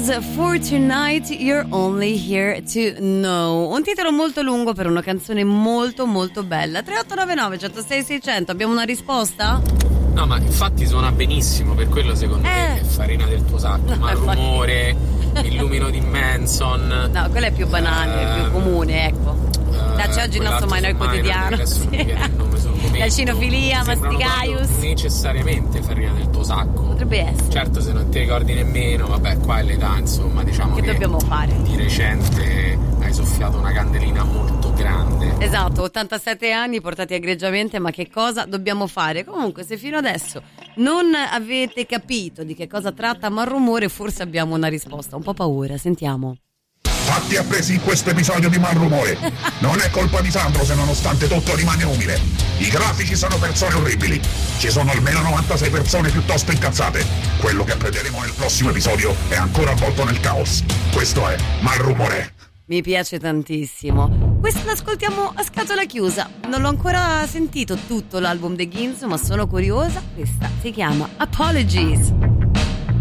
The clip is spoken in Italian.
Apologies for Tonight, You're Only Here to Know. Un titolo molto lungo per una canzone molto molto bella. 3899 106 600, abbiamo una risposta? No, ma infatti suona benissimo, per quello secondo me è farina del tuo sacco. Ma rumore, illumino di Manson. No, quella è più banale, più comune, ecco. Dacci oggi il nostro minor quotidiano. Adesso non mi viene il nome sul momento. La cinofilia, masticaius. Necessariamente farina del tuo sacco. Potrebbe essere. Certo, se non ti ricordi nemmeno, vabbè, qua è l'età, insomma, diciamo che dobbiamo fare? Di recente hai soffiato una candelina molto grande. Esatto, 87 anni portati egregiamente, ma che cosa dobbiamo fare? Comunque, se fino adesso non avete capito di che cosa tratta Malrumore, forse abbiamo una risposta. Un po' paura, sentiamo. Fatti appresi in questo episodio di Malrumore. Non è colpa di Sandro se nonostante tutto rimane umile. I grafici sono persone orribili. Ci sono almeno 96 persone piuttosto incazzate. Quello che prenderemo nel prossimo episodio è ancora avvolto nel caos. Questo è Malrumore. Mi piace tantissimo. Questo l'ascoltiamo a scatola chiusa. Non l'ho ancora sentito tutto l'album The Ginz, ma sono curiosa. Questa si chiama Apologies.